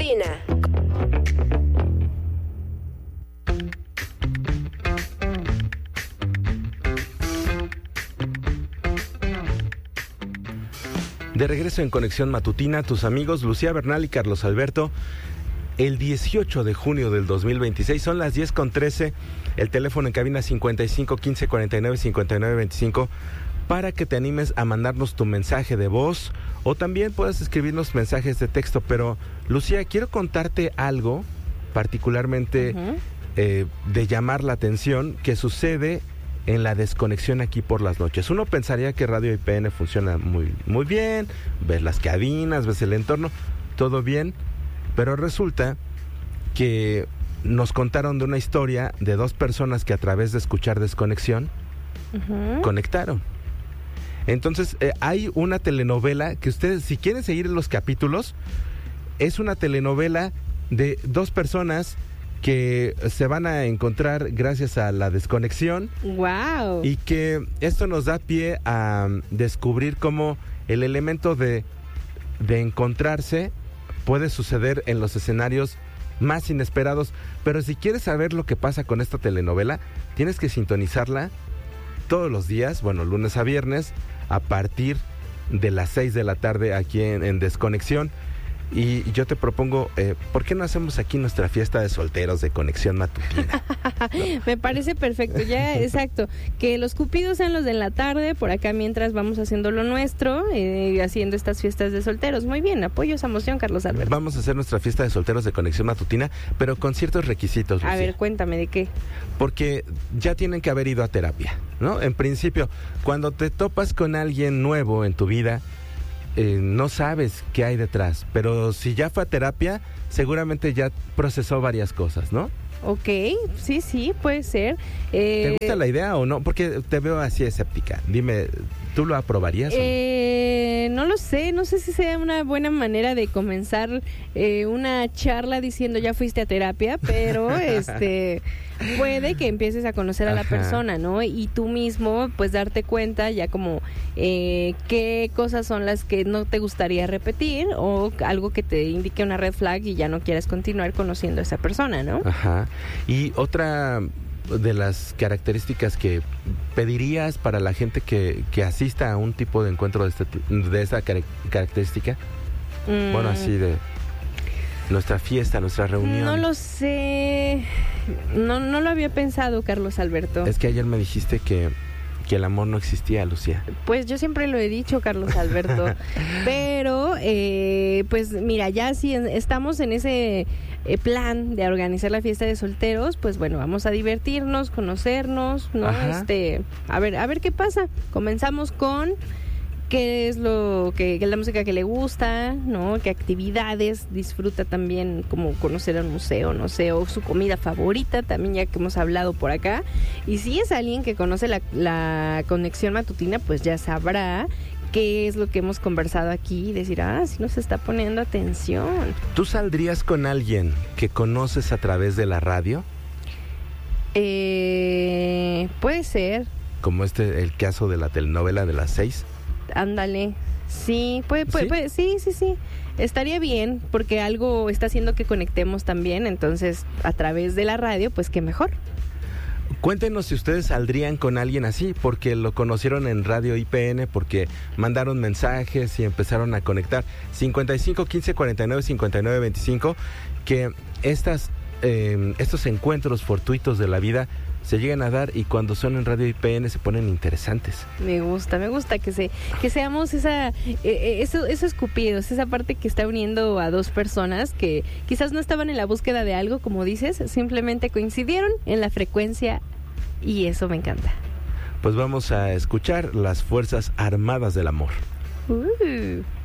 Matutina. De regreso en Conexión Matutina, tus amigos Lucía Bernal y Carlos Alberto. El 18 de junio del 2026, son las 10:13, el teléfono en cabina 55 15 49 59 25, para que te animes a mandarnos tu mensaje de voz, o también puedes escribirnos mensajes de texto. Pero, Lucía, quiero contarte algo particularmente de llamar la atención, que sucede en la desconexión aquí por las noches. Uno pensaría que Radio IPN funciona muy, muy bien, ves las cabinas, ves el entorno, todo bien, pero resulta que nos contaron de una historia de dos personas que a través de escuchar Desconexión conectaron. Entonces, hay una telenovela que ustedes, si quieren seguir los capítulos, es una telenovela de dos personas que se van a encontrar gracias a la desconexión. ¡Wow! Y que esto nos da pie a descubrir cómo el elemento de encontrarse puede suceder en los escenarios más inesperados. Pero si quieres saber lo que pasa con esta telenovela, tienes que sintonizarla todos los días, bueno, lunes a viernes, a partir de las 6 de la tarde aquí en Desconexión. Y yo te propongo, ¿por qué no hacemos aquí nuestra fiesta de solteros de Conexión Matutina? ¿No? Me parece perfecto, ya, exacto. Que los cupidos sean los de la tarde, por acá mientras vamos haciendo lo nuestro, haciendo estas fiestas de solteros. Muy bien, apoyo esa moción, Carlos Alberto. Vamos a hacer nuestra fiesta de solteros de Conexión Matutina, pero con ciertos requisitos, Lucía. A ver, cuéntame, ¿de qué? Porque ya tienen que haber ido a terapia, ¿no? En principio, cuando te topas con alguien nuevo en tu vida, no sabes qué hay detrás, pero si ya fue a terapia, seguramente ya procesó varias cosas, ¿no? Ok, sí, puede ser. ¿Te gusta la idea o no? Porque te veo así escéptica. Dime, ¿tú lo aprobarías? No lo sé, no sé si sea una buena manera de comenzar una charla diciendo ya fuiste a terapia, pero puede que empieces a conocer a la persona, ¿no? Y tú mismo, pues, darte cuenta ya como qué cosas son las que no te gustaría repetir, o algo que te indique una red flag y ya no quieras continuar conociendo a esa persona, ¿no? Ajá. Y otra de las características que pedirías para la gente que asista a un tipo de encuentro de esa característica, bueno, así de nuestra fiesta, nuestra reunión. No lo sé, no lo había pensado, Carlos Alberto. Es que ayer me dijiste que el amor no existía, Lucía. Pues yo siempre lo he dicho, Carlos Alberto, pero pues mira, ya si estamos en ese plan de organizar la fiesta de solteros, pues bueno, vamos a divertirnos, conocernos, ¿no? Ajá. A ver qué pasa. Comenzamos con qué es lo que es la música que le gusta, ¿no? Qué actividades disfruta también, como conocer el museo, no sé, o su comida favorita, también, ya que hemos hablado por acá. Y si es alguien que conoce la Conexión Matutina, pues ya sabrá qué es lo que hemos conversado aquí y decir, sí nos está poniendo atención. ¿Tú saldrías con alguien que conoces a través de la radio? Puede ser. Como el caso de la telenovela de las 6. Ándale, sí, puede, sí. Estaría bien, porque algo está haciendo que conectemos también, entonces a través de la radio, pues qué mejor. Cuéntenos si ustedes saldrían con alguien así, porque lo conocieron en Radio IPN, porque mandaron mensajes y empezaron a conectar. 55 15 49 59 25, que estos encuentros fortuitos de la vida se llegan a dar, y cuando son en Radio IPN se ponen interesantes. Me gusta que seamos esos cupidos, esa parte que está uniendo a dos personas que quizás no estaban en la búsqueda de algo, como dices, simplemente coincidieron en la frecuencia, y eso me encanta. Pues vamos a escuchar Las Fuerzas Armadas del Amor.